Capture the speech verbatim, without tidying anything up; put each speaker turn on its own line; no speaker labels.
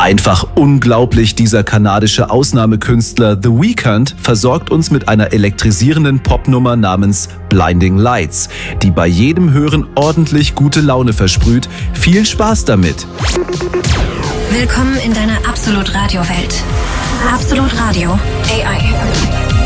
Einfach unglaublich, dieser kanadische Ausnahmekünstler The Weeknd versorgt uns mit einer elektrisierenden Popnummer namens Blinding Lights, die bei jedem Hören ordentlich gute Laune versprüht. Viel Spaß damit!
Willkommen in deiner Absolut Radio Welt. Absolut Radio A I.